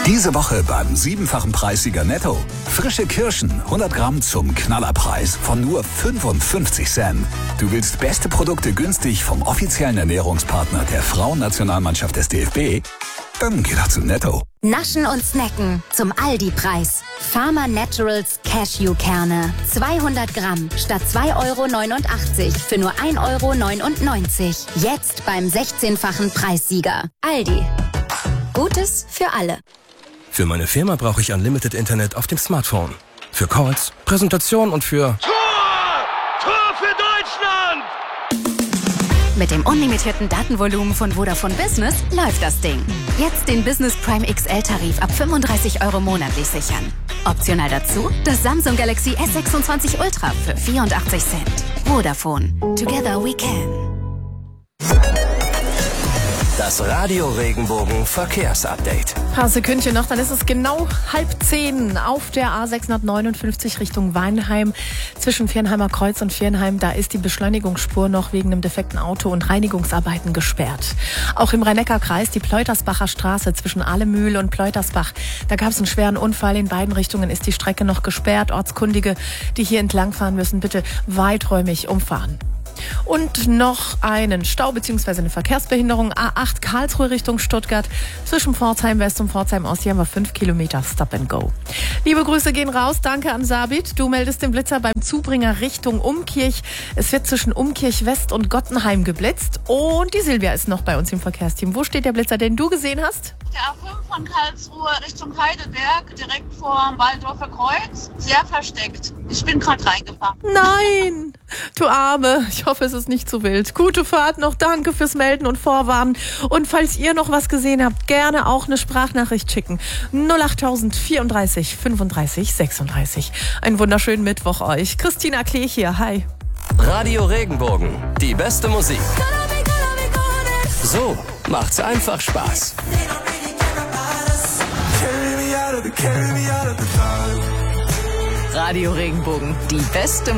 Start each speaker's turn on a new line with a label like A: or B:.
A: Diese Woche beim 7-fachen Preissieger Netto. Frische Kirschen, 100 Gramm zum Knallerpreis von nur 55 Cent. Du willst beste Produkte günstig vom offiziellen Ernährungspartner der Frauennationalmannschaft des DFB? Dann geh doch zu Netto.
B: Naschen und Snacken zum Aldi-Preis. Farmer Naturals Cashewkerne. 200 Gramm statt 2,89 € für nur 1,99 €. Jetzt beim 16-fachen Preissieger. Aldi. Gutes für alle.
C: Für meine Firma brauche ich Unlimited Internet auf dem Smartphone. Für Calls, Präsentation und für...
D: Tor! Tor für Deutschland!
B: Mit dem unlimitierten Datenvolumen von Vodafone Business läuft das Ding. Jetzt den Business Prime XL-Tarif ab 35 € monatlich sichern. Optional dazu das Samsung Galaxy S26 Ultra für 84 Cent. Vodafone. Together we can.
E: Das Radio Regenbogen Verkehrsupdate.
F: Paar Sekündchen noch, dann ist es genau 9:30 auf der A659 Richtung Weinheim. Zwischen Viernheimer Kreuz und Viernheim, da ist die Beschleunigungsspur noch wegen einem defekten Auto und Reinigungsarbeiten gesperrt. Auch im Rhein-Neckar-Kreis die Pleutersbacher Straße zwischen Ahlemühl und Pleutersbach. Da gab es einen schweren Unfall. In beiden Richtungen ist die Strecke noch gesperrt. Ortskundige, die hier entlangfahren müssen, bitte weiträumig umfahren. Und noch einen Stau bzw. eine Verkehrsbehinderung. A8 Karlsruhe Richtung Stuttgart. Zwischen Pforzheim West und Pforzheim Ost. Hier haben wir 5 Kilometer Stop and Go. Liebe Grüße gehen raus. Danke an Sabit. Du meldest den Blitzer beim Zubringer Richtung Umkirch. Es wird zwischen Umkirch West und Gottenheim geblitzt. Und die Silvia ist noch bei uns im Verkehrsteam. Wo steht der Blitzer, den du gesehen hast?
G: Der A5 von Karlsruhe Richtung Heidelberg, direkt vor Waldorfer Kreuz. Sehr versteckt. Ich bin gerade reingefahren.
F: Nein, du Arme. Ich hoffe, es ist nicht zu wild. Gute Fahrt noch. Danke fürs Melden und Vorwarnen. Und falls ihr noch was gesehen habt, gerne auch eine Sprachnachricht schicken. 08000 34 35 36. Einen wunderschönen Mittwoch euch. Christina Klee hier. Hi.
E: Radio Regenbogen. Die beste Musik. So macht's einfach Spaß.
H: Radio Regenbogen, die beste